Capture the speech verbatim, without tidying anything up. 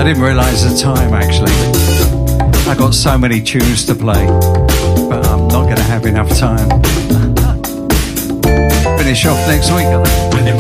I didn't realise the time, actually. I got so many tunes to play, but I'm not going to have enough time. Finish off next week, I think.